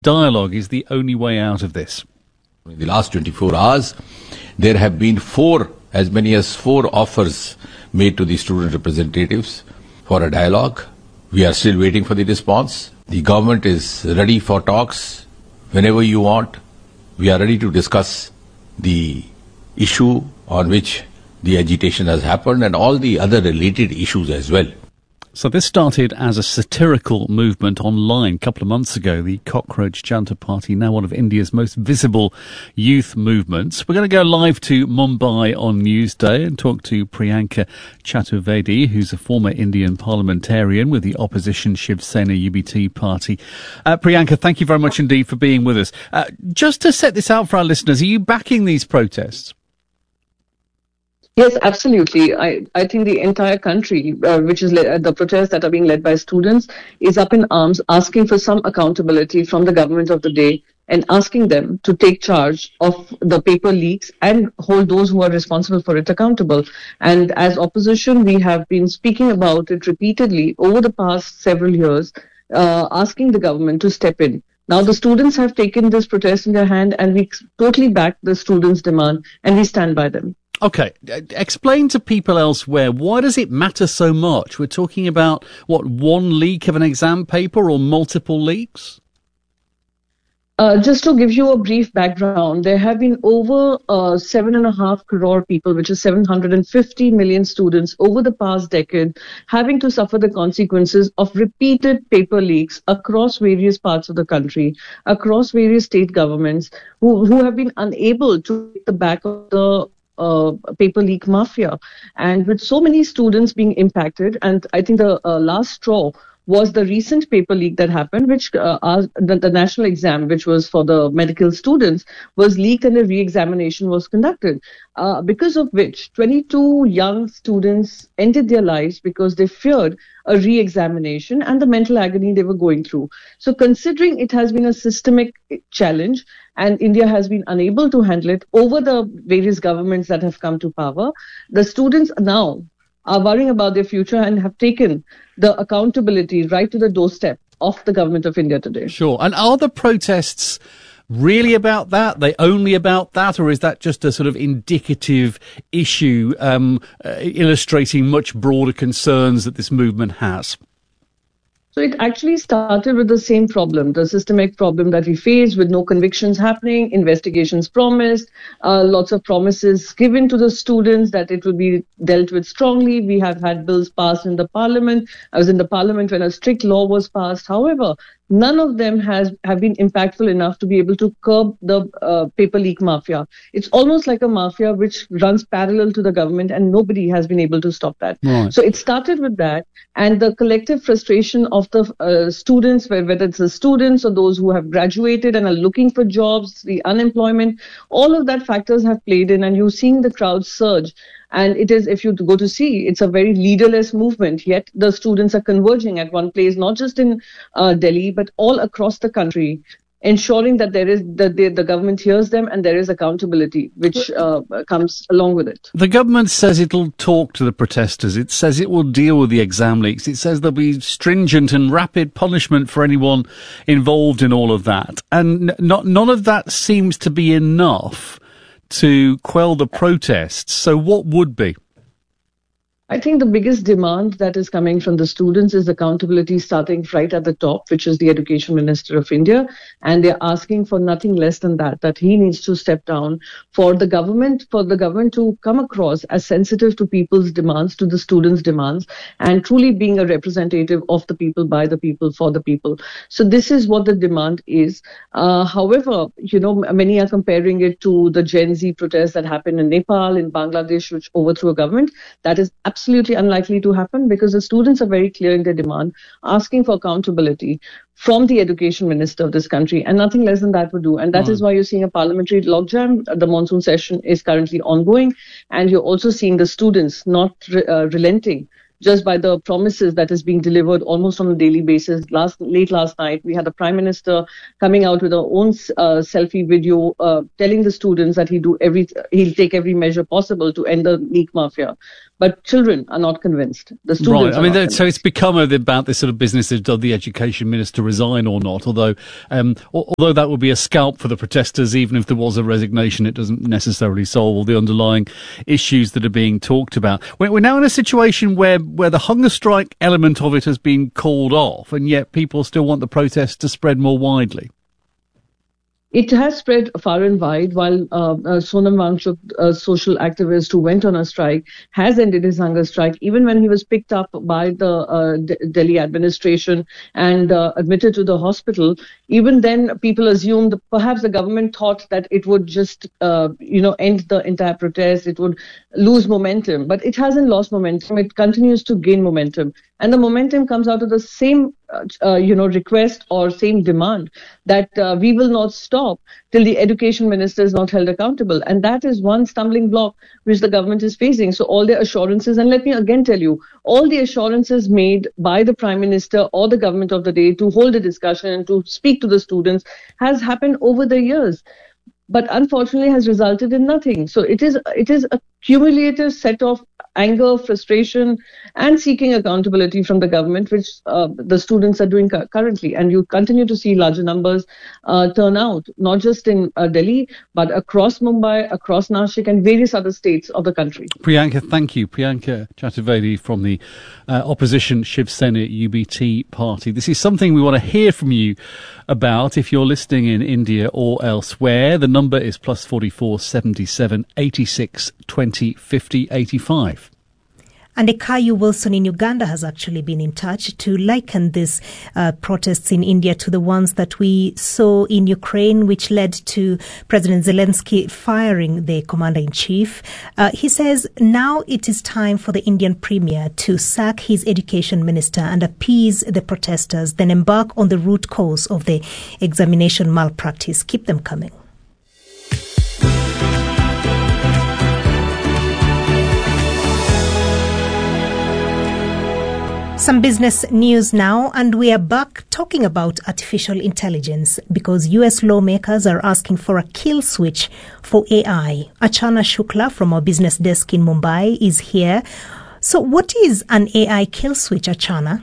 dialogue is the only way out of this? In the last 24 hours, there have been as many as four offers made to the student representatives for a dialogue. We are still waiting for the response. The government is ready for talks whenever you want. We are ready to discuss the issue on which the agitation has happened and all the other related issues as well. So this started as a satirical movement online a couple of months ago, the Cockroach Janta Party, now one of India's most visible youth movements. We're going to go live to Mumbai on Newsday and talk to Priyanka Chaturvedi, who's a former Indian parliamentarian with the opposition Shiv Sena UBT party. Priyanka, thank you very much indeed for being with us. Just to set this out for our listeners, are you backing these protests? Yes, absolutely. I think the entire country, which is the protests that are being led by students, is up in arms, asking for some accountability from the government of the day and asking them to take charge of the paper leaks and hold those who are responsible for it accountable. And as opposition, we have been speaking about it repeatedly over the past several years, asking the government to step in. Now, the students have taken this protest in their hand, and we totally back the students' demand, and we stand by them. Okay, explain to people elsewhere, why does it matter so much? We're talking about, one leak of an exam paper or multiple leaks? Just to give you a brief background, there have been over 7.5 crore people, which is 750 million students over the past decade, having to suffer the consequences of repeated paper leaks across various parts of the country, across various state governments, who have been unable to get the back of the paper leak mafia. And with so many students being impacted, and I think the last straw was the recent paper leak that happened, which the national exam, which was for the medical students, was leaked and a re-examination was conducted, because of which 22 young students ended their lives because they feared a re-examination and the mental agony they were going through. So considering it has been a systemic challenge and India has been unable to handle it over the various governments that have come to power, the students now are worrying about their future and have taken the accountability right to the doorstep of the government of India today. Sure. And are the protests really about that? They only about that? Or is that just a sort of indicative issue illustrating much broader concerns that this movement has? So it actually started with the same problem, the systemic problem that we face with no convictions happening, investigations promised, lots of promises given to the students that it will be dealt with strongly. We have had bills passed in the parliament. I was in the parliament when a strict law was passed. However, none of them have been impactful enough to be able to curb the paper leak mafia. It's almost like a mafia which runs parallel to the government, and nobody has been able to stop that. Right. So it started with that, and the collective frustration of the students, whether it's the students or those who have graduated and are looking for jobs, the unemployment, all of that factors have played in, and you're seeing the crowd surge. And it is, if you go to see, it's a very leaderless movement, yet the students are converging at one place, not just in Delhi, but all across the country, ensuring that the government hears them and there is accountability, which comes along with it. The government says it'll talk to the protesters. It says it will deal with the exam leaks. It says there'll be stringent and rapid punishment for anyone involved in all of that. And none of that seems to be enough to quell the protests. So what would be? I think the biggest demand that is coming from the students is accountability, starting right at the top, which is the Education Minister of India. And they're asking for nothing less than that he needs to step down for the government to come across as sensitive to people's demands, to the students' demands, and truly being a representative of the people, by the people, for the people. So this is what the demand is. However, many are comparing it to the Gen Z protests that happened in Nepal, in Bangladesh, which overthrew a government. That is absolutely unlikely to happen because the students are very clear in their demand, asking for accountability from the education minister of this country, and nothing less than that would do. And that is why you're seeing a parliamentary logjam. The monsoon session is currently ongoing, and you're also seeing the students not relenting just by the promises that is being delivered almost on a daily basis. Late last night, we had the Prime Minister coming out with her own selfie video telling the students that he'll take every measure possible to end the leak mafia. but children are not convinced. The students right. I mean, so it's become about this sort of business of does the education minister resign or not, although that would be a scalp for the protesters. Even if there was a resignation, it doesn't necessarily solve all the underlying issues that are being talked about. We're now in a situation where the hunger strike element of it has been called off, and yet people still want the protest to spread more widely. It has spread far and wide, while Sonam Wangchuk, a social activist who went on a strike, has ended his hunger strike, even when he was picked up by the Delhi administration and admitted to the hospital. Even then, people assumed, perhaps the government thought that it would just, end the entire protest, it would lose momentum. But it hasn't lost momentum, it continues to gain momentum. And the momentum comes out of the same, request or same demand that we will not stop till the education minister is not held accountable. And that is one stumbling block which the government is facing. So all their assurances, and let me again tell you, all the assurances made by the Prime Minister or the government of the day to hold a discussion and to speak to the students has happened over the years, but unfortunately has resulted in nothing. So it is a cumulative set of anger, frustration, and seeking accountability from the government, which the students are doing currently. And you continue to see larger numbers turn out, not just in Delhi, but across Mumbai, across Nashik, and various other states of the country. Priyanka, thank you. Priyanka Chaturvedi from the opposition Shiv Sena UBT party. This is something we want to hear from you about if you're listening in India or elsewhere. The number is +44 77 86 20 50 85. And Ekayu Wilson in Uganda has actually been in touch to liken these protests in India to the ones that we saw in Ukraine, which led to President Zelensky firing the commander-in-chief. He says now it is time for the Indian premier to sack his education minister and appease the protesters, then embark on the root cause of the examination malpractice. Keep them coming. Some business news now, and we are back talking about artificial intelligence because US lawmakers are asking for a kill switch for AI. Achana Shukla from our business desk in Mumbai is here. So what is an AI kill switch, Achana?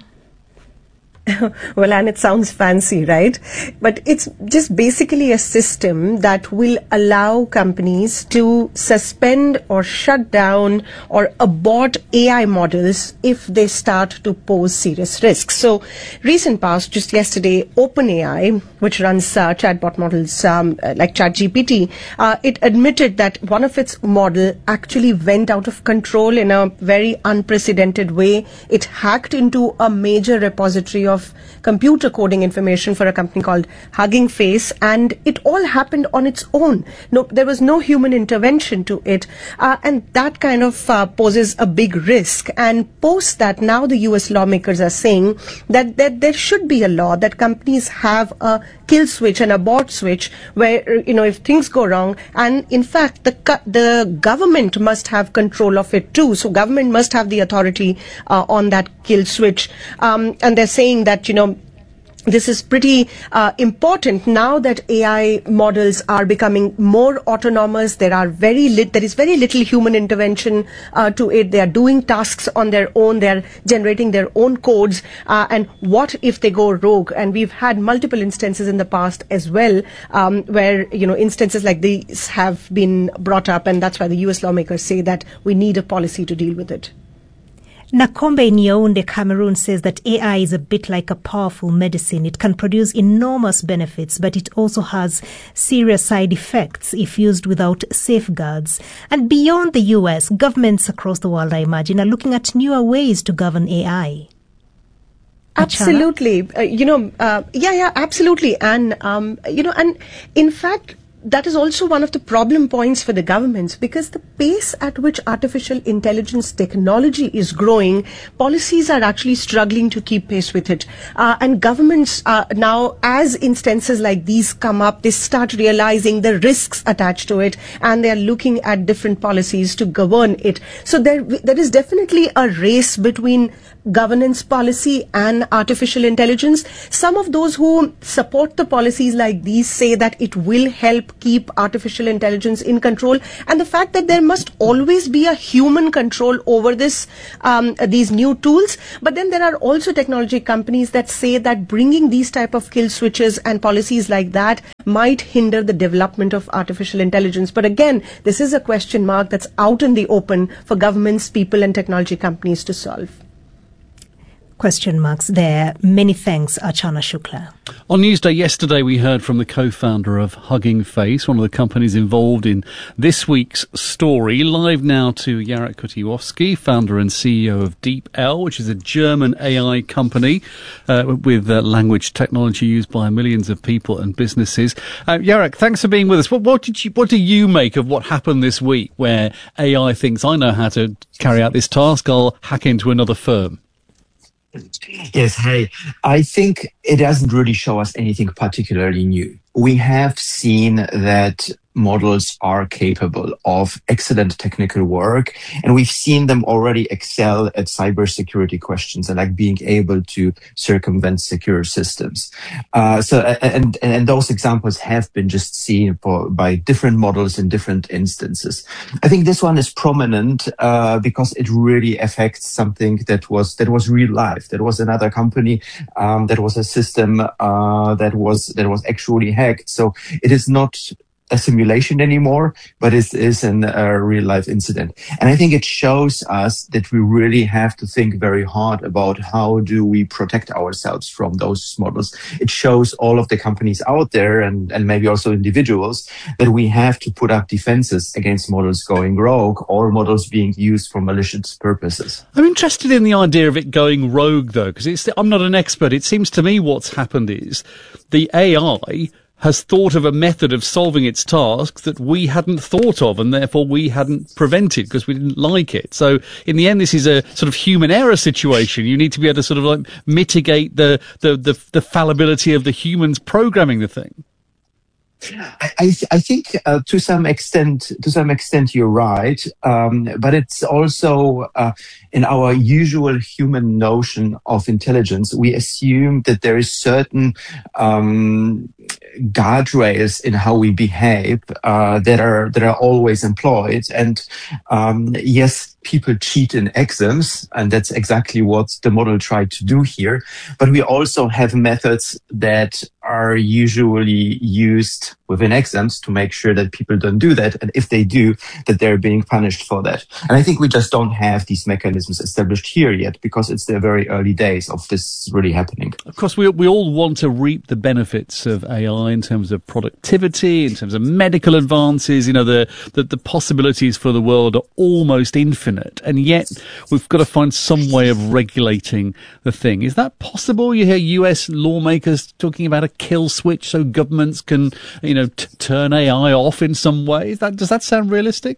Well, and it sounds fancy, right? But it's just basically a system that will allow companies to suspend or shut down or abort AI models if they start to pose serious risks. So, recent past, just yesterday, OpenAI, which runs chatbot models like ChatGPT, it admitted that one of its model actually went out of control in a very unprecedented way. It hacked into a major repository of computer coding information for a company called Hugging Face, and it all happened on its own. No, there was no human intervention to it, and that kind of poses a big risk. And post that, now the US lawmakers are saying that there should be a law that companies have a kill switch and abort switch where, if things go wrong, and in fact the government must have control of it too. So government must have the authority on that kill switch. And they're saying that, this is pretty important now that AI models are becoming more autonomous. There is very little human intervention to it. They are doing tasks on their own. They are generating their own codes. And what if they go rogue? And we've had multiple instances in the past as well, where instances like these have been brought up, and that's why the US lawmakers say that we need a policy to deal with it. Nakombe in Yaounde, Cameroon, says that AI is a bit like a powerful medicine. It can produce enormous benefits, but it also has serious side effects if used without safeguards. And beyond the US, governments across the world, I imagine, are looking at newer ways to govern AI. Absolutely. Absolutely. And, and in fact, that is also one of the problem points for the governments, because the pace at which artificial intelligence technology is growing, policies are actually struggling to keep pace with it. And governments now, as instances like these come up, they start realizing the risks attached to it, and they are looking at different policies to govern it. So there is definitely a race between governance policy and artificial intelligence. Some of those who support the policies like these say that it will help keep artificial intelligence in control, and the fact that there must always be a human control over this, these new tools. But then there are also technology companies that say that bringing these type of kill switches and policies like that might hinder the development of artificial intelligence. But again, this is a question mark that's out in the open for governments, people and technology companies to solve. Question marks there. Many thanks, Archana Shukla. On Newsday yesterday, we heard from the co-founder of Hugging Face, one of the companies involved in this week's story. Live now to Jarek Kutiłowski, founder and CEO of DeepL, which is a German AI company with language technology used by millions of people and businesses. Jarek, thanks for being with us. What do you make of what happened this week, where AI thinks, I know how to carry out this task, I'll hack into another firm? Yes, hey, I think it doesn't really show us anything particularly new. We have seen that models are capable of excellent technical work, and we've seen them already excel at cybersecurity questions and like being able to circumvent secure systems. And those examples have been just seen by different models in different instances. I think this one is prominent because it really affects something that was real life. That was another company, that was a system that was actually hacked. So it is not a simulation anymore, but it is a real life incident. And I think it shows us that we really have to think very hard about how do we protect ourselves from those models. It shows all of the companies out there and maybe also individuals that we have to put up defenses against models going rogue or models being used for malicious purposes. I'm interested in the idea of it going rogue, though, because I'm not an expert. It seems to me what's happened is the AI has thought of a method of solving its task that we hadn't thought of, and therefore we hadn't prevented because we didn't like it. So in the end, this is a sort of human error situation. You need to be able to sort of like mitigate the fallibility of the humans programming the thing. I think to some extent you're right, but it's also in our usual human notion of intelligence, we assume that there is certain guardrails in how we behave that are always employed. And yes, people cheat in exams, and that's exactly what the model tried to do here. But we also have methods that are usually used within exams to make sure that people don't do that. And if they do, that they're being punished for that. And I think we just don't have these mechanisms established here yet because it's the very early days of this really happening. Of course, we all want to reap the benefits of AI in terms of productivity, in terms of medical advances. You know, the possibilities for the world are almost infinite. And yet we've got to find some way of regulating the thing. Is that possible? You hear US lawmakers talking about a kill switch so governments can, turn AI off in some way. Does that sound realistic?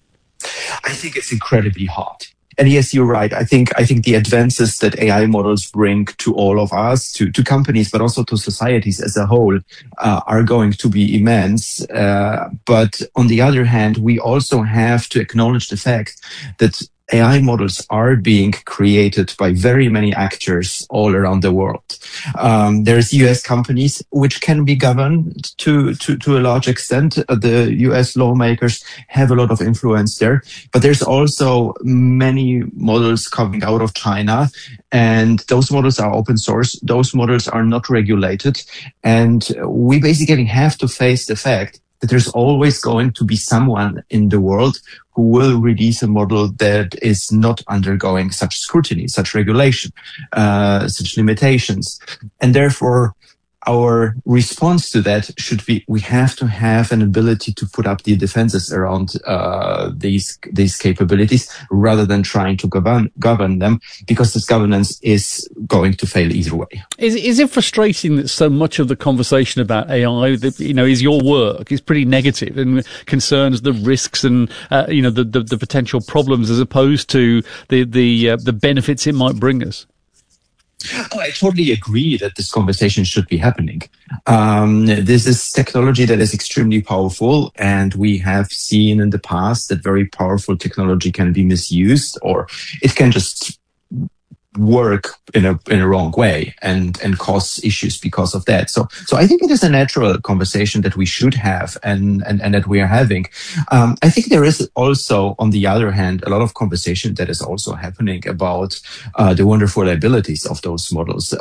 I think it's incredibly hard. And yes, you're right. I think the advances that AI models bring to all of us, to companies, but also to societies as a whole, are going to be immense. But on the other hand, we also have to acknowledge the fact that AI models are being created by very many actors all around the world. There's US companies which can be governed to a large extent. The US lawmakers have a lot of influence there, but there's also many models coming out of China, and those models are open source. Those models are not regulated, and we basically have to face the fact that there's always going to be someone in the world who will release a model that is not undergoing such scrutiny, such regulation, such limitations. And therefore, our response to that should be, we have to have an ability to put up the defenses around these capabilities rather than trying to govern them, because this governance is going to fail either way. Is it frustrating that so much of the conversation about AI, is your work, is pretty negative and concerns the risks and the potential problems as opposed to the benefits it might bring us? Oh, I totally agree that this conversation should be happening. This is technology that is extremely powerful, and we have seen in the past that very powerful technology can be misused, or it can just work in a wrong way and cause issues because of that. So I think it is a natural conversation that we should have and that we are having. I think there is also, on the other hand, a lot of conversation that is also happening about the wonderful abilities of those models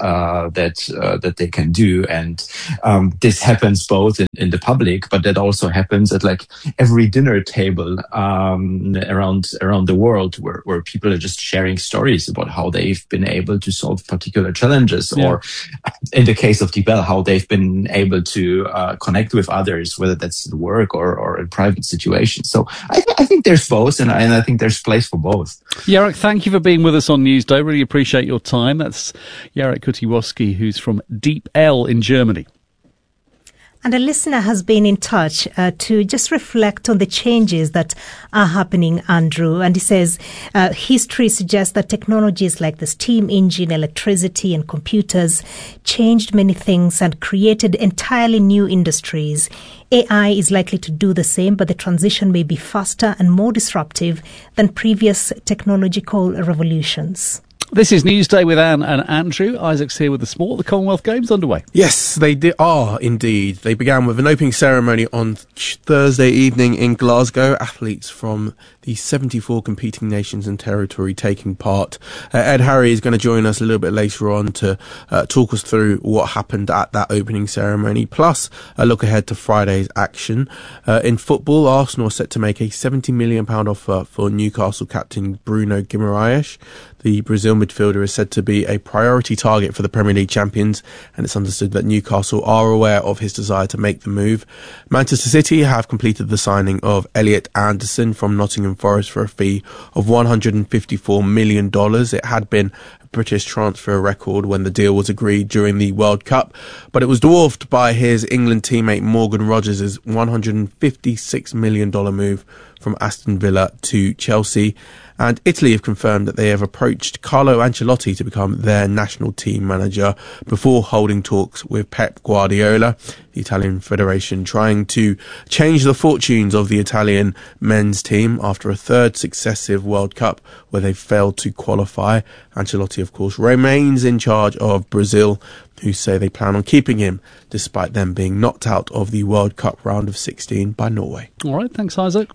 that they can do, and this happens both in the public, but that also happens at like every dinner table around the world, where people are just sharing stories about how they've been able to solve particular challenges, or in the case of DeepL, how they've been able to connect with others, whether that's at work or in private situations. So I think there's both, and I think there's place for both. Jarek, thank you for being with us on Newsday. Really appreciate your time. That's Jarek Kutiwoski, who's from DeepL in Germany. And a listener has been in touch to just reflect on the changes that are happening, Andrew. And he says, history suggests that technologies like the steam engine, electricity and computers changed many things and created entirely new industries. AI is likely to do the same, but the transition may be faster and more disruptive than previous technological revolutions. This is Newsday with Anne and Andrew. Isaac's here with the sport. The Commonwealth Games underway. Yes, they are indeed. They began with an opening ceremony on Thursday evening in Glasgow. Athletes from the 74 competing nations and territory taking part. Ed Harry is going to join us a little bit later on to talk us through what happened at that opening ceremony, plus a look ahead to Friday's action. In football, Arsenal are set to make a £70 million offer for Newcastle captain Bruno Guimaraes. The Brazil midfielder is said to be a priority target for the Premier League champions, and it's understood that Newcastle are aware of his desire to make the move. Manchester City have completed the signing of Elliot Anderson from Nottingham Forest for a fee of $154 million. It had been a British transfer record when the deal was agreed during the World Cup, but it was dwarfed by his England teammate Morgan Rogers' $156 million move from Aston Villa to Chelsea. And Italy have confirmed that they have approached Carlo Ancelotti to become their national team manager before holding talks with Pep Guardiola. The Italian Federation trying to change the fortunes of the Italian men's team after a third successive World Cup where they failed to qualify. Ancelotti, of course, remains in charge of Brazil, who say they plan on keeping him despite them being knocked out of the World Cup round of 16 by Norway. All right, thanks, Isaac.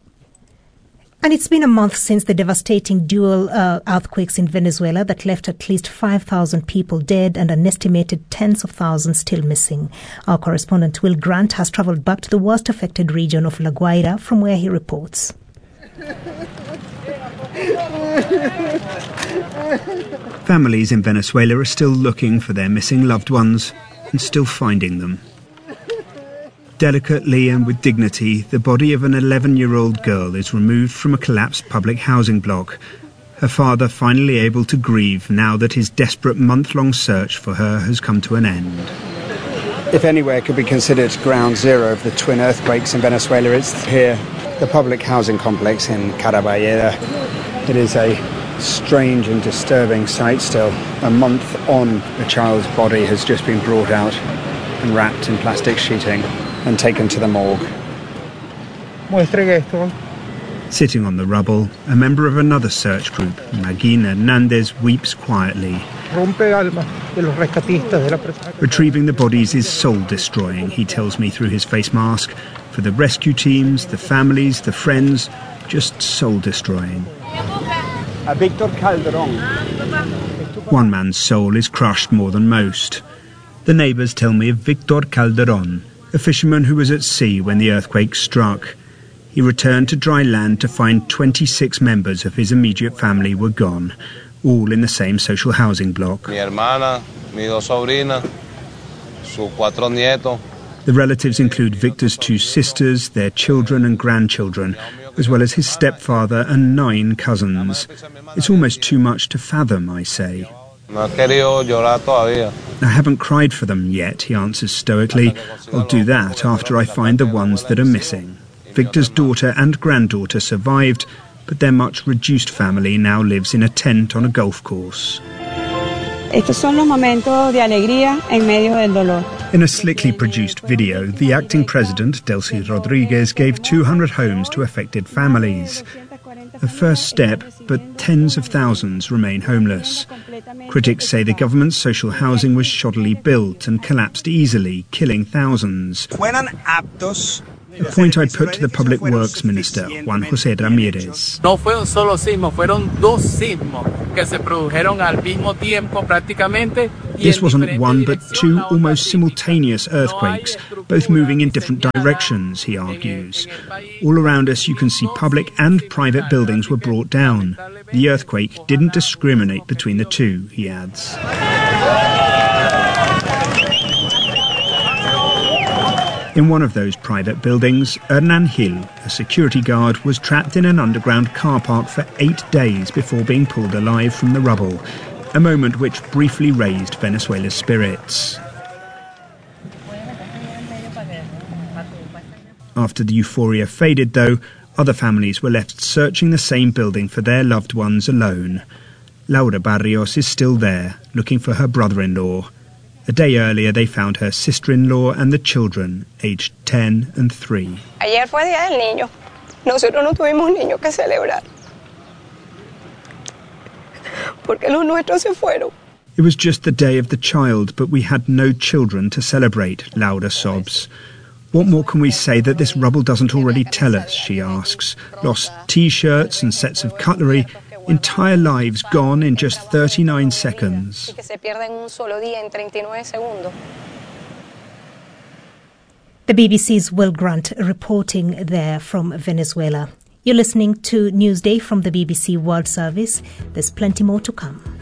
And it's been a month since the devastating dual earthquakes in Venezuela that left at least 5,000 people dead and an estimated tens of thousands still missing. Our correspondent Will Grant has travelled back to the worst affected region of La Guaira, from where he reports. Families in Venezuela are still looking for their missing loved ones and still finding them. Delicately and with dignity, the body of an 11-year-old girl is removed from a collapsed public housing block. Her father finally able to grieve now that his desperate month-long search for her has come to an end. If anywhere could be considered ground zero of the twin earthquakes in Venezuela, it's here, the public housing complex in Caraballeda. It is a strange and disturbing sight still. A month on, a child's body has just been brought out and wrapped in plastic sheeting and taken to the morgue. Sitting on the rubble, a member of another search group, Magin Hernandez, weeps quietly. Retrieving the bodies is soul-destroying, he tells me through his face mask. For the rescue teams, the families, the friends, just soul-destroying. One man's soul is crushed more than most. The neighbours tell me of Victor Calderon, a fisherman who was at sea when the earthquake struck. He returned to dry land to find 26 members of his immediate family were gone, all in the same social housing block. Mi hermana, mis dos sobrinas, sus 4 nietos. The relatives include Victor's 2 sisters, their children and grandchildren, as well as his stepfather and 9 cousins. It's almost too much to fathom, I say. No he querido llorar todavía. I haven't cried for them yet, he answers stoically. I'll do that after I find the ones that are missing. Victor's daughter and granddaughter survived, but their much reduced family now lives in a tent on a golf course. Estos son los momentos de alegría en medio del dolor. In a slickly produced video, the acting president, Delcy Rodriguez, gave 200 homes to affected families. A first step, but tens of thousands remain homeless. Critics say the government's social housing was shoddily built and collapsed easily, killing thousands. A point I put to the Public Works Minister, Juan José Ramírez. No fue un solo sismo, fueron dos sismos que se produjeron al mismo tiempo prácticamente. This wasn't one but two almost simultaneous earthquakes, both moving in different directions, he argues. All around us you can see public and private buildings were brought down. The earthquake didn't discriminate between the two, he adds. In one of those private buildings, Hernan Gil, a security guard, was trapped in an underground car park for 8 days before being pulled alive from the rubble, a moment which briefly raised Venezuela's spirits. After the euphoria faded, though, other families were left searching the same building for their loved ones alone. Laura Barrios is still there, looking for her brother-in-law. A day earlier, they found her sister-in-law and the children, aged 10 and 3. Ayer fue Día del Niño. Nosotros no tuvimos niños que celebrar. Porque los nuestros se fueron. It was just the day of the child, but we had no children to celebrate, Laura sobs. What more can we say that this rubble doesn't already tell us, she asks. Lost T-shirts and sets of cutlery, entire lives gone in just 39 seconds. The BBC's Will Grant reporting there from Venezuela. You're listening to Newsday from the BBC World Service. There's plenty more to come.